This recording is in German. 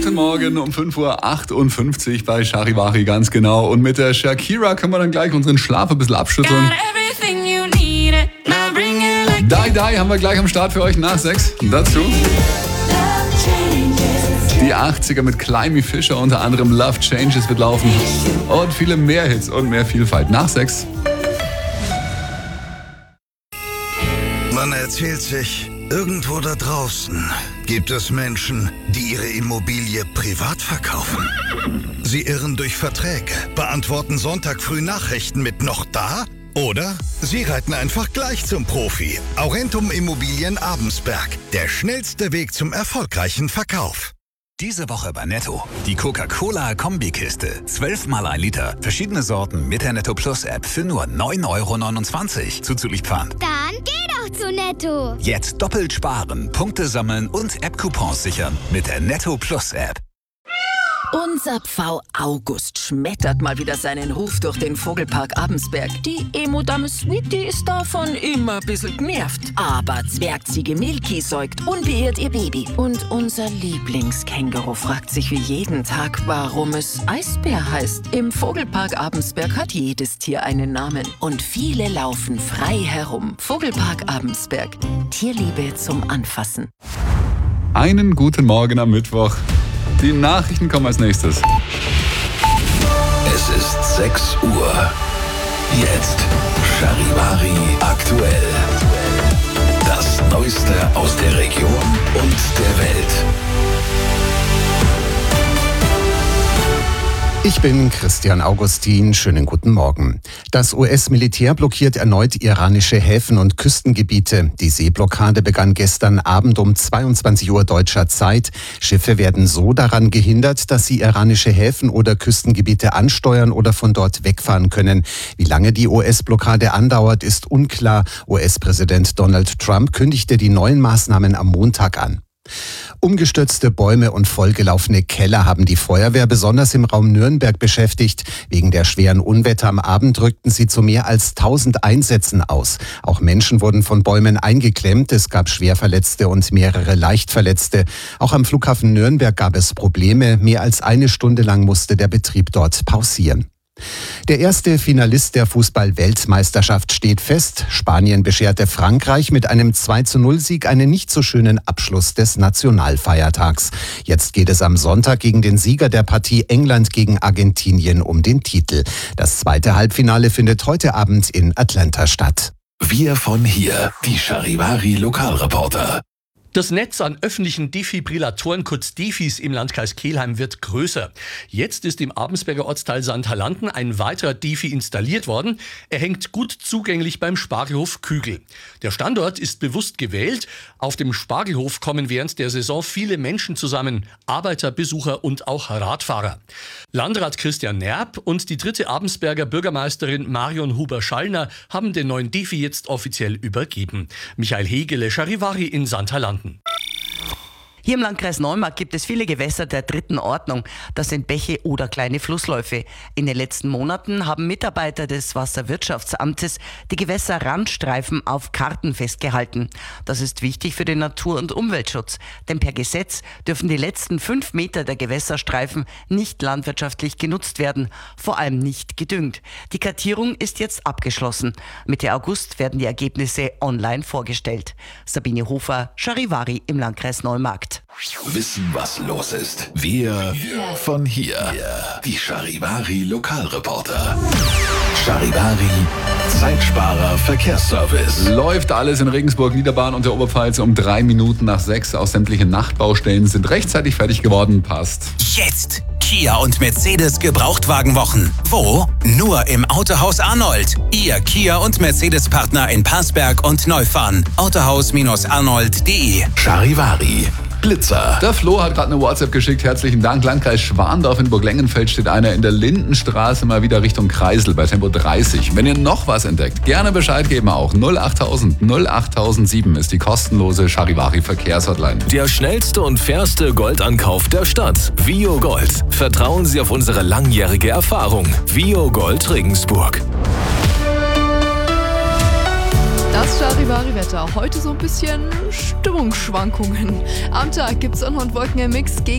Guten Morgen um 5:58 Uhr bei Charivari, ganz genau. Und mit der Shakira können wir dann gleich unseren Schlaf ein bisschen abschütteln. Die haben wir gleich am Start für euch nach 6. Dazu die 80er mit Climby Fisher, unter anderem Love Changes wird laufen. Und viele mehr Hits und mehr Vielfalt nach 6. Man erzählt sich, irgendwo da draußen gibt es Menschen, die ihre Immobilie privat verkaufen. Sie irren durch Verträge, beantworten Sonntag früh Nachrichten mit "noch da" oder sie reiten einfach gleich zum Profi. Aurentum Immobilien Abensberg, der schnellste Weg zum erfolgreichen Verkauf. Diese Woche bei Netto. Die Coca-Cola-Kombikiste. 12 mal 1 Liter. Verschiedene Sorten mit der Netto Plus App für nur 9,29 € zuzüglich Pfand. Dann geh doch zu Netto. Jetzt doppelt sparen, Punkte sammeln und App-Coupons sichern mit der Netto Plus App. Unser Pfau August schmettert mal wieder seinen Ruf durch den Vogelpark Abensberg. Die Emo-Dame Sweetie ist davon immer ein bisschen genervt. Aber Zwergziege Milky säugt unbeirrt ihr Baby. Und unser Lieblingskänguru fragt sich wie jeden Tag, warum es Eisbär heißt. Im Vogelpark Abensberg hat jedes Tier einen Namen. Und viele laufen frei herum. Vogelpark Abensberg. Tierliebe zum Anfassen. Einen guten Morgen am Mittwoch. Die Nachrichten kommen als nächstes. Es ist 6 Uhr. Jetzt Charivari aktuell. Das Neueste aus der Region und der Welt. Ich bin Christian Augustin. Schönen guten Morgen. Das US-Militär blockiert erneut iranische Häfen und Küstengebiete. Die Seeblockade begann gestern Abend um 22 Uhr deutscher Zeit. Schiffe werden so daran gehindert, dass sie iranische Häfen oder Küstengebiete ansteuern oder von dort wegfahren können. Wie lange die US-Blockade andauert, ist unklar. US-Präsident Donald Trump kündigte die neuen Maßnahmen am Montag an. Umgestürzte Bäume und vollgelaufene Keller haben die Feuerwehr besonders im Raum Nürnberg beschäftigt. Wegen der schweren Unwetter am Abend rückten sie zu mehr als 1000 Einsätzen aus. Auch Menschen wurden von Bäumen eingeklemmt. Es gab Schwerverletzte und mehrere Leichtverletzte. Auch am Flughafen Nürnberg gab es Probleme. Mehr als eine Stunde lang musste der Betrieb dort pausieren. Der erste Finalist der Fußball-Weltmeisterschaft steht fest. Spanien bescherte Frankreich mit einem 2:0-Sieg einen nicht so schönen Abschluss des Nationalfeiertags. Jetzt geht es am Sonntag gegen den Sieger der Partie England gegen Argentinien um den Titel. Das zweite Halbfinale findet heute Abend in Atlanta statt. Wir von hier, die Charivari Lokalreporter. Das Netz an öffentlichen Defibrillatoren, kurz Defis, im Landkreis Kelheim wird größer. Jetzt ist im Abensberger Ortsteil Sandhalanden ein weiterer Defi installiert worden. Er hängt gut zugänglich beim Spargelhof Kügel. Der Standort ist bewusst gewählt. Auf dem Spargelhof kommen während der Saison viele Menschen zusammen. Arbeiter, Besucher und auch Radfahrer. Landrat Christian Nerb und die 3. Abensberger Bürgermeisterin Marion Huber-Schallner haben den neuen Defi jetzt offiziell übergeben. Michael Hegele, Charivari in Sandhalanden. Hier im Landkreis Neumarkt gibt es viele Gewässer der 3. Ordnung. Das sind Bäche oder kleine Flussläufe. In den letzten Monaten haben Mitarbeiter des Wasserwirtschaftsamtes die Gewässerrandstreifen auf Karten festgehalten. Das ist wichtig für den Natur- und Umweltschutz. Denn per Gesetz dürfen die letzten 5 Meter der Gewässerstreifen nicht landwirtschaftlich genutzt werden, vor allem nicht gedüngt. Die Kartierung ist jetzt abgeschlossen. Mitte August werden die Ergebnisse online vorgestellt. Sabine Hofer, Charivari im Landkreis Neumarkt. Wissen, was los ist. Wir von hier. Die Charivari Lokalreporter. Charivari Zeitsparer Verkehrsservice. Läuft alles in Regensburg, Niederbahn und der Oberpfalz um 3 Minuten nach 6. Auch sämtliche Nachtbaustellen sind rechtzeitig fertig geworden. Passt. Jetzt Kia und Mercedes Gebrauchtwagenwochen. Wo? Nur im Autohaus Arnold. Ihr Kia und Mercedes-Partner in Passberg und Neufahren. Autohaus-arnold.de. Charivari Blitzer. Der Flo hat gerade eine WhatsApp geschickt. Herzlichen Dank. Landkreis Schwandorf in Burglengenfeld steht einer in der Lindenstraße mal wieder Richtung Kreisel bei Tempo 30. Wenn ihr noch was entdeckt, gerne Bescheid geben auch. 08000 08007 ist die kostenlose Charivari Verkehrshotline. Der schnellste und fairste Goldankauf der Stadt. Vio Gold. Vertrauen Sie auf unsere langjährige Erfahrung. Vio Gold Regensburg. Das Charivari-Wetter. Heute so ein bisschen Stimmungsschwankungen. Am Tag gibt es Sonne und Wolken im Mix.